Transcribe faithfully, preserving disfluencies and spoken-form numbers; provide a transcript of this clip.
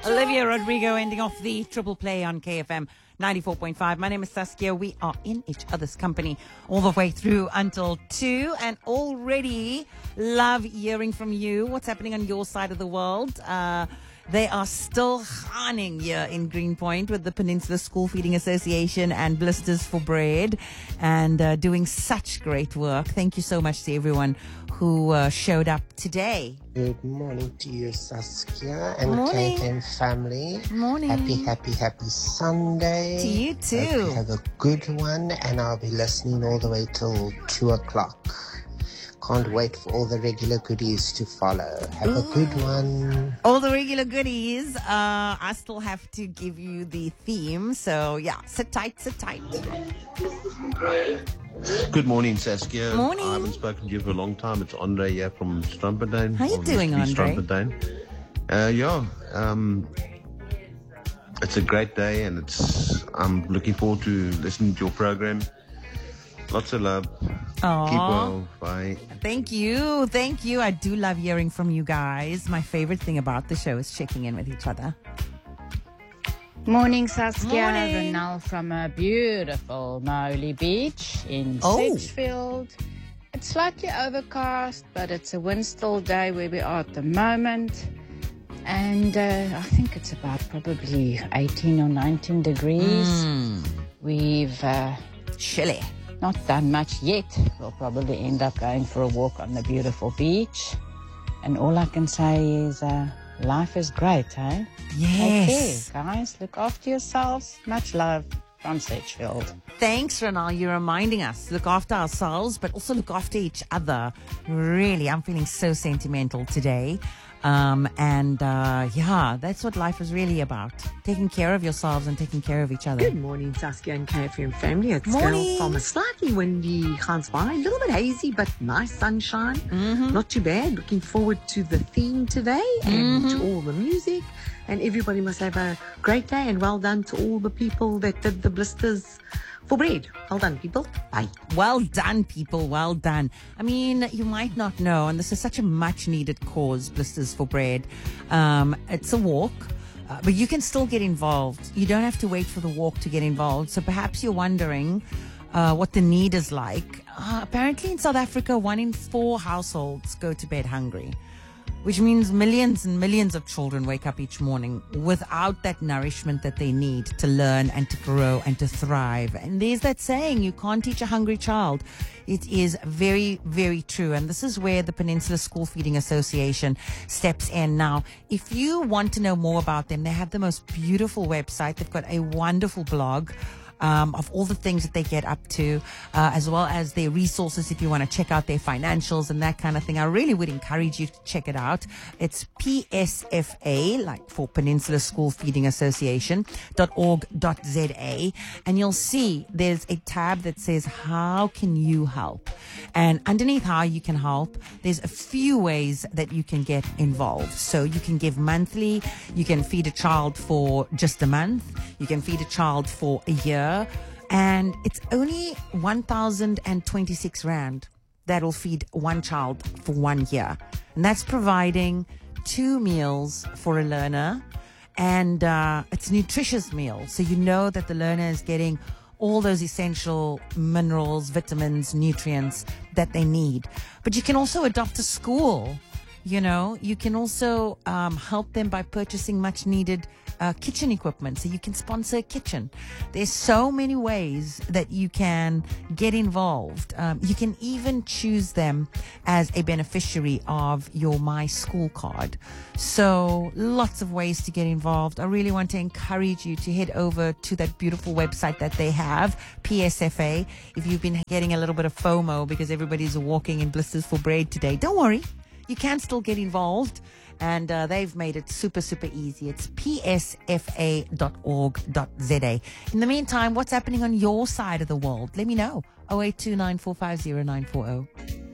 Olivia Rodrigo ending off the triple play on K F M ninety-four point five. My name is Saskia. We are in each other's company all the way through until two, and already love hearing from you. What's happening on your side of the world? Uh, they are still hunting here in Greenpoint with the Peninsula School Feeding Association and Blisters for Bread, and uh, doing such great work. Thank you so much to everyone who uh, showed up today. Good morning to you, Saskia and Morning. K F M family. Morning. Happy, happy, happy Sunday. To you too. Hope you have a good one, and I'll be listening all the way till two o'clock. Can't wait for all the regular goodies to follow. Have a good one. All the regular goodies. Uh, I still have to give you the theme. So, yeah, sit tight, sit tight. Good morning, Saskia. Morning. I haven't spoken to you for a long time. It's Andre here from Strumperdine. How you doing, Andre? Strumperdine. Uh, yeah, um, it's a great day, and it's. I'm looking forward to listening to your program. Lots of love. Aww. Keep well. Bye. Thank you. Thank you. I do love hearing from you guys. My favorite thing about the show is checking in with each other. Morning, Saskia. Morning. Renal from a beautiful Maoli Beach in Oh. Sedgefield. It's slightly overcast, but it's a windstill day where we are at the moment. And uh, I think it's about probably eighteen or nineteen degrees. Mm. We've uh, Chilly. not done much yet. We'll probably end up going for a walk on the beautiful beach. And all I can say is uh, life is great, eh? Yes. Take care, guys. Look after yourselves. Much love from Sedgefield. Thanks, Renal. You're reminding us. Look after ourselves, but also look after each other. Really, I'm feeling so sentimental today. Um, and, uh, yeah, that's what life is really about. Taking care of yourselves and taking care of each other. Good morning, Saskia and K F M family. It's Morning. Carol from a slightly windy Gansbaai. A little bit hazy, but nice sunshine. Mm-hmm. Not too bad. Looking forward to the theme today and Mm-hmm. to all the music. And everybody must have a great day, and well done to all the people that did the blisters for bread. Well done, people. Bye. Well done, people. Well done. I mean, you might not know, and this is such a much needed cause, Blisters for Bread. Um, it's a walk, uh, but you can still get involved. You don't have to wait for the walk to get involved. So perhaps you're wondering uh, what the need is like. Uh, apparently in South Africa, one in four households go to bed hungry, which means millions and millions of children wake up each morning without that nourishment that they need to learn and to grow and to thrive. And there's that saying, you can't teach a hungry child. It is very, very true. And this is where the Peninsula School Feeding Association steps in. Now, if you want to know more about them, they have the most beautiful website. They've got a wonderful blog. Um, of all the things that they get up to, uh, as well as their resources if you want to check out their financials and that kind of thing. I really would encourage you to check it out. It's P S F A, like for Peninsula School Feeding Association, dot org dot z a, and you'll see there's a tab that says, how can you help? And underneath how you can help, there's a few ways that you can get involved. So you can give monthly, you can feed a child for just a month, you can feed a child for a year, and it's only one thousand twenty-six rand that will feed one child for one year. And that's providing two meals for a learner, and uh, it's a nutritious meal. So you know that the learner is getting all those essential minerals, vitamins, nutrients that they need. But you can also adopt a school. You know, you can also um, help them by purchasing much needed uh, kitchen equipment. So you can sponsor a kitchen. There's so many ways that you can get involved. Um, you can even choose them as a beneficiary of your My School card. So lots of ways to get involved. I really want to encourage you to head over to that beautiful website that they have, P S F A. If you've been getting a little bit of FOMO because everybody's walking in Blisters for Bread today, don't worry. You can still get involved, and uh, they've made it super, super easy. It's P S F A dot org dot z a. In the meantime, what's happening on your side of the world? Let me know. oh eight two nine four five zero nine four zero.